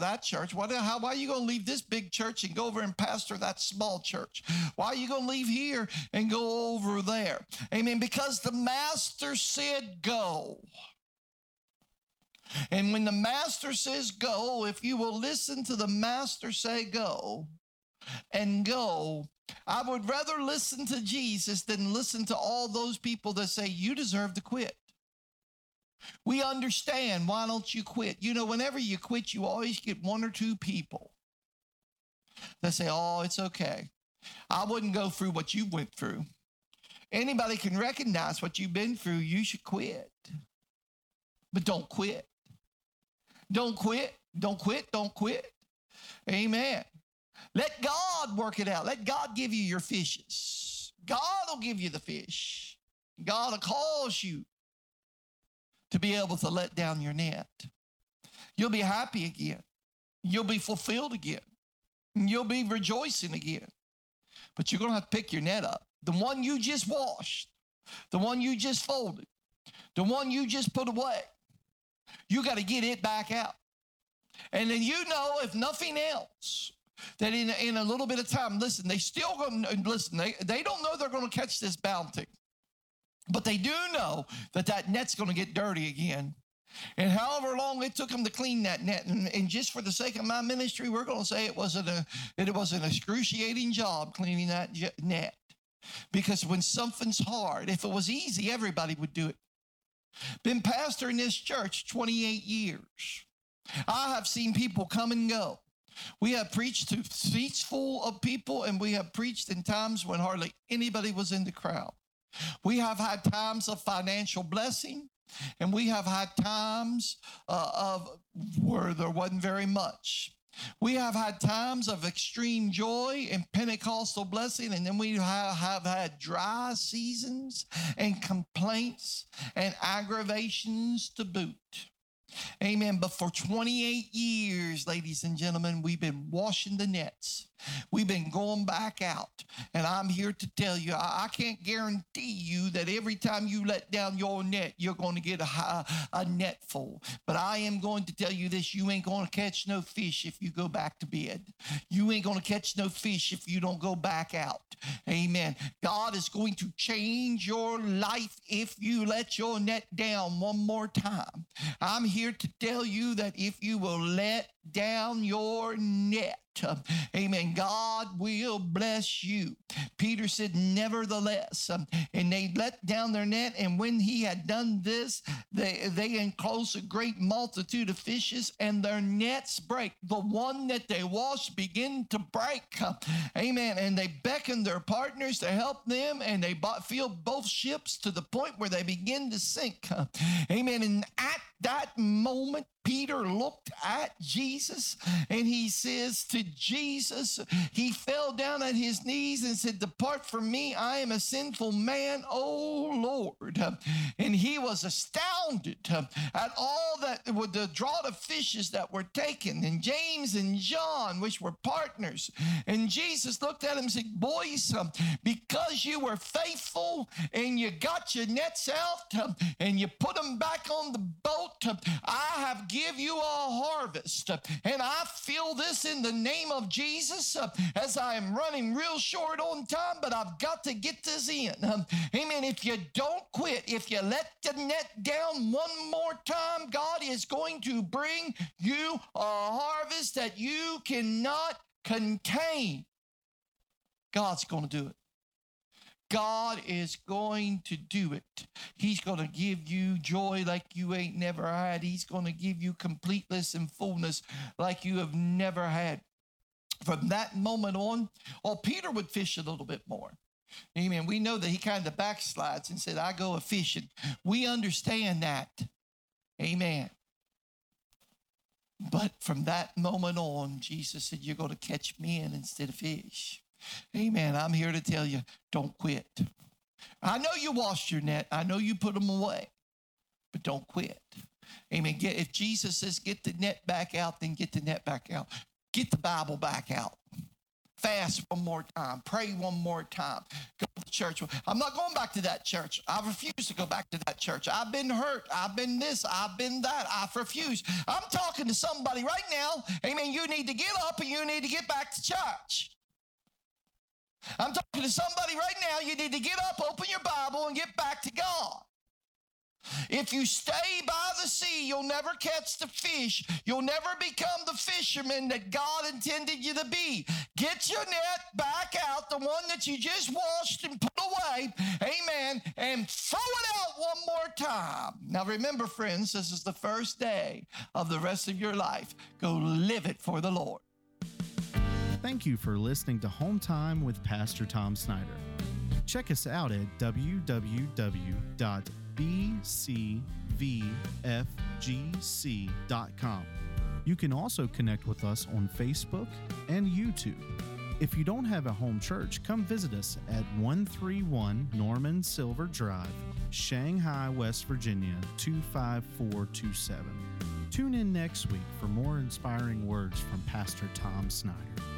that church? Why are you going to leave this big church and go over and pastor that small church? Why are you going to leave here and go over there? Amen. Because the master said go. And when the master says go, if you will listen to the master say go and go, I would rather listen to Jesus than listen to all those people that say you deserve to quit. We understand. Why don't you quit? You know, whenever you quit, you always get one or two people that say, oh, it's okay. I wouldn't go through what you went through. Anybody can recognize what you've been through. You should quit. But don't quit. Don't quit. Don't quit. Don't quit. Amen. Let God work it out. Let God give you your fishes. God will give you the fish. God will cause you to be able to let down your net. You'll be happy again. You'll be fulfilled again. You'll be rejoicing again. But you're going to have to pick your net up. The one you just washed, the one you just folded, the one you just put away. You got to get it back out. And then you know, if nothing else, that in a little bit of time, listen, they still going to, listen, they don't know they're going to catch this bounty. But they do know that net's going to get dirty again. And however long it took them to clean that net, and just for the sake of my ministry, we're going to say it was an excruciating job cleaning that net. Because when something's hard, if it was easy, everybody would do it. Been pastoring this church 28 years. I have seen people come and go. We have preached to seats full of people, and we have preached in times when hardly anybody was in the crowd. We have had times of financial blessing, and we have had times of where there wasn't very much. We have had times of extreme joy and Pentecostal blessing, and then we have had dry seasons and complaints and aggravations to boot. Amen. But for 28 years, ladies and gentlemen, we've been washing the nets. We've been going back out. And I'm here to tell you, I can't guarantee you that every time you let down your net, you're going to get a net full. But I am going to tell you this, you ain't going to catch no fish if you go back to bed. You ain't going to catch no fish if you don't go back out. Amen. God is going to change your life if you let your net down one more time. I'm here to tell you that if you will let down your net, amen, God will bless you. Peter said, nevertheless, and they let down their net, and when he had done this, they enclosed a great multitude of fishes, and their nets break. The one that they washed began to break. Amen. And they beckoned their partners to help them, and they filled both ships to the point where they began to sink. Amen. And at that moment, Peter looked at Jesus, and he says to Jesus, he fell down at his knees and said, depart from me, I am a sinful man, O Lord. And he was astounded at all that with the draught of fishes that were taken, and James and John, which were partners. And Jesus looked at him and said, boys, because you were faithful and you got your nets out and you put them back on the boat, I have give you a harvest. And I feel this in the name of Jesus as I am running real short on time, but I've got to get this in. Amen. If you don't quit, if you let the net down one more time, God is going to bring you a harvest that you cannot contain. God's going to do it. God is going to do it. He's going to give you joy like you ain't never had. He's going to give you completeness and fullness like you have never had. From that moment on, Peter would fish a little bit more. Amen. We know that he kind of backslides and said, I go a fishing. We understand that. Amen. But from that moment on, Jesus said, you're going to catch men instead of fish. Amen. I'm here to tell you, don't quit. I know you washed your net. I know you put them away, but don't quit. Amen. If Jesus says get the net back out, then get the net back out. Get the Bible back out. Fast one more time. Pray one more time. Go to church. I'm not going back to that church. I refuse to go back to that church. I've been hurt. I've been this. I've been that. I refuse. I'm talking to somebody right now. Amen. You need to get up and you need to get back to church. I'm talking to somebody right now. You need to get up, open your Bible, and get back to God. If you stay by the sea, you'll never catch the fish. You'll never become the fisherman that God intended you to be. Get your net back out, the one that you just washed and put away, amen, and throw it out one more time. Now remember, friends, this is the first day of the rest of your life. Go live it for the Lord. Thank you for listening to Home Time with Pastor Tom Snyder. Check us out at www.bcvfgc.com. You can also connect with us on Facebook and YouTube. If you don't have a home church, come visit us at 131 Norman Silver Drive, Shanghai, West Virginia, 25427. Tune in next week for more inspiring words from Pastor Tom Snyder.